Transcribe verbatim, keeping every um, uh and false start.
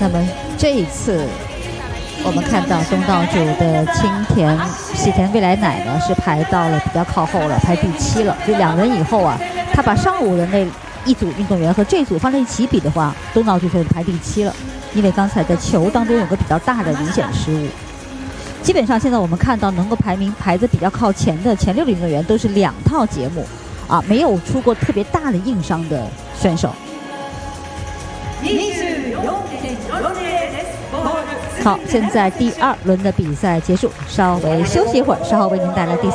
那么这一次，我们看到东道主的青田喜田未来乃呢是排到了比较靠后了，排第七了。就两人以后啊，他把上午的那一组运动员和这组放在一起比的话，东道主是排第七了，因为刚才的球当中有个比较大的明显的失误。基本上现在我们看到能够排名排的比较靠前的前六的运动员都是两套节目，啊，没有出过特别大的硬伤的选手。好，现在第二轮的比赛结束，稍微休息一会儿，稍后为您带来第